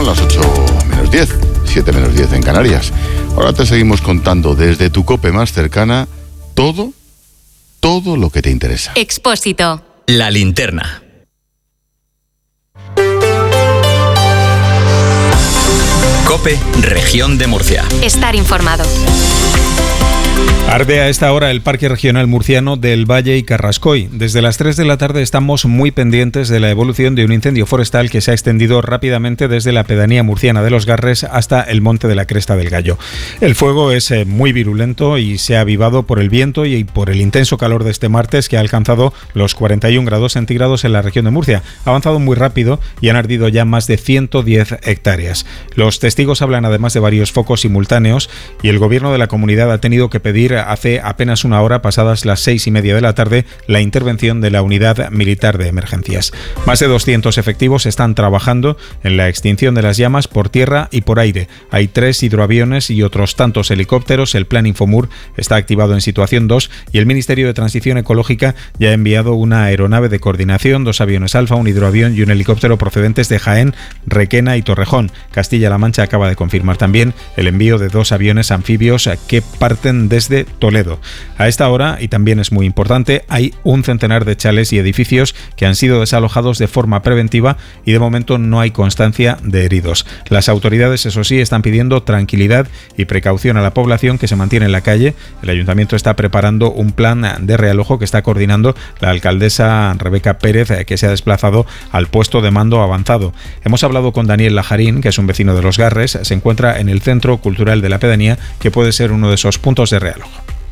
Son las 8:10, 7:10 en Canarias. Ahora te seguimos contando desde tu COPE más cercana todo lo que te interesa. Expósito. La linterna. COPE, Región de Murcia. Estar informado. Arde a esta hora el Parque Regional Murciano del Valle y Carrascoy. Desde las 3 de la tarde estamos muy pendientes de la evolución de un incendio forestal que se ha extendido rápidamente desde la pedanía murciana de Los Garres hasta el monte de la Cresta del Gallo. El fuego es muy virulento y se ha avivado por el viento y por el intenso calor de este martes, que ha alcanzado los 41 grados centígrados en la región de Murcia. Ha avanzado muy rápido y han ardido ya más de 110 hectáreas. Los testigos hablan además de varios focos simultáneos y el gobierno de la comunidad ha tenido que pedir hace apenas una hora, pasadas las 6:30 de la tarde, la intervención de la Unidad Militar de Emergencias. Más de 200 efectivos están trabajando en la extinción de las llamas por tierra y por aire. Hay 3 hidroaviones y otros tantos helicópteros. El Plan Infomur está activado en situación 2 y el Ministerio de Transición Ecológica ya ha enviado una aeronave de coordinación, 2 aviones Alfa, un hidroavión y un helicóptero procedentes de Jaén, Requena y Torrejón. Castilla-La Mancha acaba de confirmar también el envío de 2 aviones anfibios que parten desde Toledo. A esta hora, y también es muy importante, hay un centenar de chales y edificios que han sido desalojados de forma preventiva y de momento no hay constancia de heridos. Las autoridades, eso sí, están pidiendo tranquilidad y precaución a la población que se mantiene en la calle. El ayuntamiento está preparando un plan de realojo que está coordinando la alcaldesa Rebeca Pérez, que se ha desplazado al puesto de mando avanzado. Hemos hablado con Daniel Lajarín, que es un vecino de Los Garres. Se encuentra en el Centro Cultural de la Pedanía, que puede ser uno de esos puntos de realojo.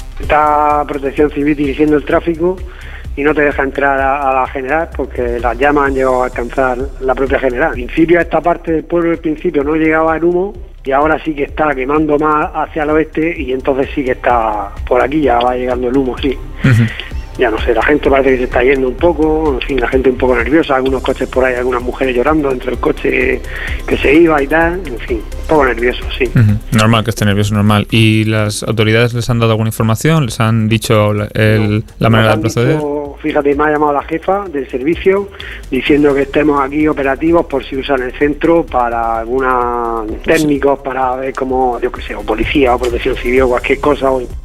Está Protección Civil dirigiendo el tráfico y no te deja entrar a la general porque las llamas han llegado a alcanzar la propia general. Al principio esta parte del pueblo, al principio no llegaba el humo y ahora sí que está quemando más hacia el oeste y entonces sí que está por aquí, ya va llegando el humo, sí. Uh-huh. Ya no sé, la gente parece que se está yendo un poco, en fin, la gente un poco nerviosa, algunos coches por ahí, algunas mujeres llorando dentro del coche que se iba y tal, en fin, un poco nervioso, sí. Uh-huh. Normal que esté nervioso, normal. ¿Y las autoridades les han dado alguna información? ¿Les han dicho la manera de proceder? Fíjate, me ha llamado la jefa del servicio diciendo que estemos aquí operativos por si usan el centro para algunos técnicos, para ver cómo, yo qué sé, o policía o protección civil o cualquier cosa.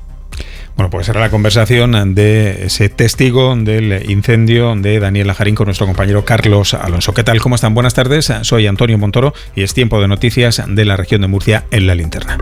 Bueno, pues era la conversación de ese testigo del incendio de Daniel Lajarín con nuestro compañero Carlos Alonso. ¿Qué tal? ¿Cómo están? Buenas tardes. Soy Antonio Montoro y es tiempo de noticias de la región de Murcia en La Linterna.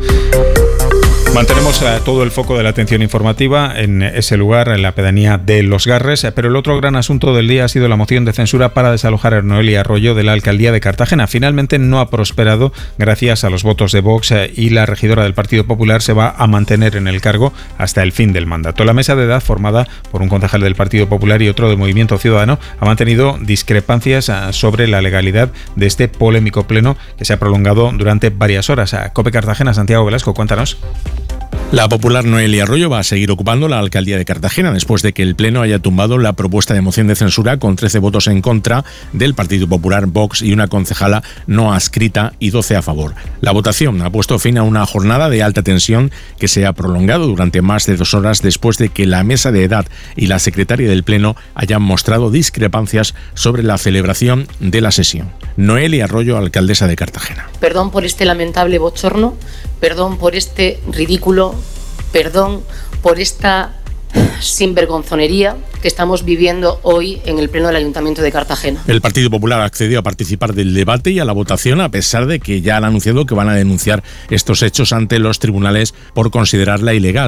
Mantenemos todo el foco de la atención informativa en ese lugar, en la pedanía de Los Garres, pero el otro gran asunto del día ha sido la moción de censura para desalojar a Noelia Arroyo de la alcaldía de Cartagena. Finalmente no ha prosperado gracias a los votos de Vox y la regidora del Partido Popular se va a mantener en el cargo hasta el fin del mandato. La mesa de edad, formada por un concejal del Partido Popular y otro del Movimiento Ciudadano, ha mantenido discrepancias sobre la legalidad de este polémico pleno que se ha prolongado durante varias horas. COPE Cartagena, Santiago Velasco, cuéntanos. La popular Noelia Arroyo va a seguir ocupando la alcaldía de Cartagena después de que el Pleno haya tumbado la propuesta de moción de censura con 13 votos en contra del Partido Popular, Vox y una concejala no adscrita y 12 a favor. La votación ha puesto fin a una jornada de alta tensión que se ha prolongado durante más de 2 horas después de que la mesa de edad y la secretaria del Pleno hayan mostrado discrepancias sobre la celebración de la sesión. Noelia Arroyo, alcaldesa de Cartagena. Perdón por este lamentable bochorno, perdón por este ridículo, perdón por esta sinvergonzonería que estamos viviendo hoy en el Pleno del Ayuntamiento de Cartagena. El Partido Popular accedió a participar del debate y a la votación, a pesar de que ya han anunciado que van a denunciar estos hechos ante los tribunales por considerarla ilegal.